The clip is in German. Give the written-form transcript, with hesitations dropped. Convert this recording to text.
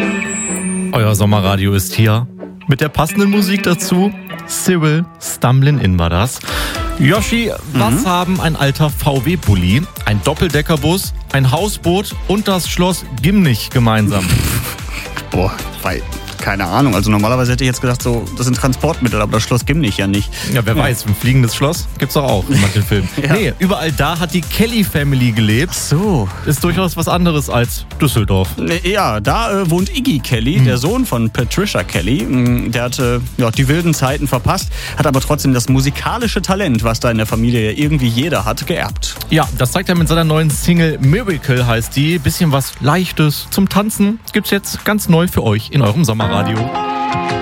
Euer Sommerradio ist hier. Mit der passenden Musik dazu. Cyril, Stumblin' In war das. Yoshi, was haben ein alter VW-Bulli, ein Doppeldeckerbus, ein Hausboot und das Schloss Gimnich gemeinsam? Boah, keine Ahnung. Also normalerweise hätte ich jetzt gedacht, so, das sind Transportmittel, aber das Schloss Gimnich ja nicht. Ja, wer weiß, ein fliegendes Schloss gibt's doch auch in manchen Filmen. Ja. Nee, überall da hat die Kelly-Family gelebt. So. Ist durchaus was anderes als Düsseldorf. Ja, da wohnt Iggy Kelly, der Sohn von Patricia Kelly. Der hatte die wilden Zeiten verpasst, hat aber trotzdem das musikalische Talent, was da in der Familie ja irgendwie jeder hat, geerbt. Ja, das zeigt er mit seiner neuen Single Miracle, heißt die. Bisschen was Leichtes zum Tanzen gibt's jetzt ganz neu für euch in eurem Sommerradio.